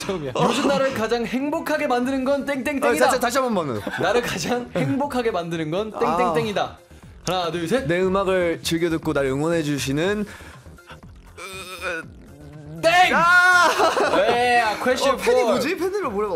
처음이야. 요즘 나를 가장 행복하게 만드는 건 땡땡땡이다. 다시 한 번만. 나를 가장 행복하게 만드는 건 땡땡땡이다. 하나 둘 셋. 내 음악을 즐겨 듣고 나를 응원해 주시는 땡. 네, 퀘스천 4. 팬이 뭐지? 팬들로 뭐라고?